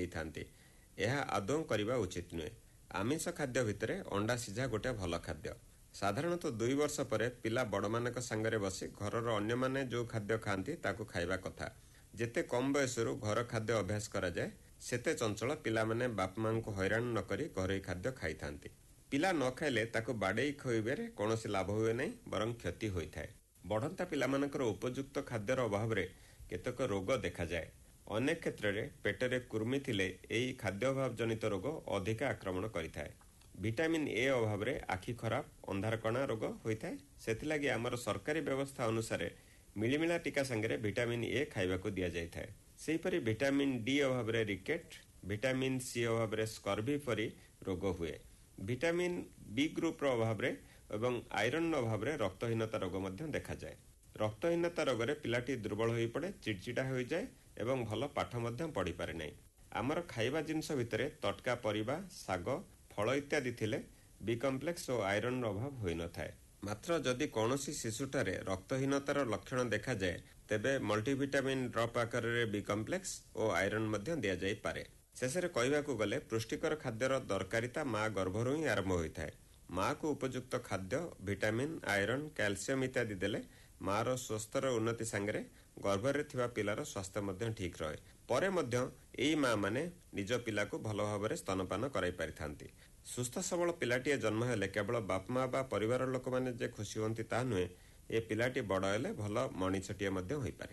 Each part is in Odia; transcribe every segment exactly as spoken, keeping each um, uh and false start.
ଦେଇଥାନ୍ତି। ଏହା ଆଦୌ କରିବା ଉଚିତ ନୁହେଁ। ଆମିଷ ଖାଦ୍ୟ ଭିତରେ ଅଣ୍ଡା ସିଝା ଗୋଟେ ଭଲ ଖାଦ୍ୟ। ସାଧାରଣତଃ ଦୁଇ ବର୍ଷ ପରେ ପିଲା ବଡ଼ମାନଙ୍କ ସାଙ୍ଗରେ ବସି ଘରର ଅନ୍ୟମାନେ ଯେଉଁ ଖାଦ୍ୟ ଖାଆନ୍ତି ତାକୁ ଖାଇବା କଥା। ଯେତେ କମ୍ ବୟସରୁ ଘର ଖାଦ୍ୟ ଅଭ୍ୟାସ କରାଯାଏ ସେତେ ଚଞ୍ଚଳ ପିଲାମାନେ ବାପା ମାଙ୍କୁ ହଇରାଣ ନ କରି ଘରୋଇ ଖାଦ୍ୟ ଖାଇଥାନ୍ତି। ପିଲା ନ ଖାଇଲେ ତାକୁ ବାଡ଼େଇ ଖୋଇବାରେ କୌଣସି ଲାଭ ହୁଏ ନାହିଁ, ବରଂ କ୍ଷତି ହୋଇଥାଏ। ବଢ଼ନ୍ତା ପିଲାମାନଙ୍କର ଉପଯୁକ୍ତ ଖାଦ୍ୟର ଅଭାବରେ କେତେକ ରୋଗ ଦେଖାଯାଏ। ଅନେକ କ୍ଷେତ୍ରରେ ପେଟରେ କୃମି ଥିଲେ ଏହି ଖାଦ୍ୟ ଅଭାବ ଜନିତ ରୋଗ ଅଧିକା ଆକ୍ରମଣ କରିଥାଏ। ଭିଟାମିନ୍ ଏ ଅଭାବରେ ଆଖି ଖରାପ, ଅନ୍ଧାରକଣା ରୋଗ ହୋଇଥାଏ। ସେଥିଲାଗି ଆମର ସରକାରୀ ବ୍ୟବସ୍ଥା ଅନୁସାରେ ମିଳିମିଳା ଟିକା ସାଙ୍ଗରେ ଭିଟାମିନ୍ ଏ ଖାଇବାକୁ ଦିଆଯାଇଥାଏ। ସେହିପରି ଭିଟାମିନ୍ ଡି ଅଭାବରେ ରିକେଟ୍, ଭିଟାମିନ୍ ସି ଅଭାବରେ ସ୍କର୍ଭି ପରି ରୋଗ ହୁଏ। ଭିଟାମିନ୍ ବି ଗ୍ରୁପର ଅଭାବରେ ଏବଂ ଆଇରନ୍ ଅଭାବରେ ରକ୍ତହୀନତା ରୋଗ ମଧ୍ୟ ଦେଖାଯାଏ। ରକ୍ତହୀନତା ରୋଗରେ ପିଲାଟି ଦୁର୍ବଳ ହୋଇପଡ଼େ, ଚିଡ଼ଚିଡ଼ା ହୋଇଯାଏ ଏବଂ ଭଲ ପାଠ ମଧ୍ୟ ପଢ଼ିପାରେ ନାହିଁ। ଆମର ଖାଇବା ଜିନିଷ ଭିତରେ ତଟକା ପରିବା, ଶାଗ, ଫଳ ଇତ୍ୟାଦି ଥିଲେ ବି କମ୍ପ୍ଲେକ୍ସ ଓ ଆଇରନ୍ର ଅଭାବ ହୋଇନଥାଏ। ମାତ୍ର ଯଦି କୌଣସି ଶିଶୁଠାରେ ରକ୍ତହୀନତାର ଲକ୍ଷଣ ଦେଖାଯାଏ ତେବେ ମଲ୍ଟିଭିଟାମିନ୍ ଡ୍ରପ୍ ଆକାରରେ ବି କମ୍ପ୍ଲେକ୍ସ ଓ ଆଇରନ୍ ମଧ୍ୟ ଦିଆଯାଇପାରେ। ଶେଷରେ କହିବାକୁ ଗଲେ ପୁଷ୍ଟିକର ଖାଦ୍ୟର ଦରକାରିତା ମା ଗର୍ଭରୁ ହିଁ ଆରମ୍ଭ ହୋଇଥାଏ। ମାକୁ ଉପଯୁକ୍ତ ଖାଦ୍ୟ, ଭିଟାମିନ୍, ଆଇରନ୍, କ୍ୟାଲସିୟମ୍ ଇତ୍ୟାଦି ଦେଲେ ମାର ସ୍ୱାସ୍ଥ୍ୟର ଉନ୍ନତି ସାଙ୍ଗରେ ଗର୍ଭରେ ଥିବା ପିଲାର ସ୍ୱାସ୍ଥ୍ୟ ମଧ୍ୟ ଠିକ୍ ରହେ। ପରେ ମଧ୍ୟ ଏହି ମା ମାନେ ନିଜ ପିଲାକୁ ଭଲ ଭାବରେ ସ୍ତନପାନ କରାଇ ପାରିଥାନ୍ତି। ସୁସ୍ଥ ସବଳ ପିଲାଟିଏ ଜନ୍ମ ହେଲେ କେବଳ ବାପା ମା ବା ପରିବାର ଲୋକମାନେ ଯେ ଖୁସି ହୁଅନ୍ତି ତାହା ନୁହେଁ, ଏ ପିଲାଟି ବଡ଼ ହେଲେ ଭଲ ମଣିଷଟିଏ ମଧ୍ୟ ହୋଇପାରେ।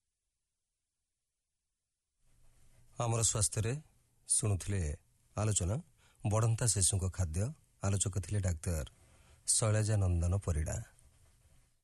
ଆମର ସ୍ୱାସ୍ଥ୍ୟରେ ଶୁଣୁଥିଲେ ଆଲୋଚନା ବଢ଼ନ୍ତା ଶିଶୁଙ୍କ ଖାଦ୍ୟ। ଆଲୋଚକ ଥିଲେ ଡାକ୍ତର ଶୈଳଜା ନନ୍ଦନ ପରିଡ଼ା।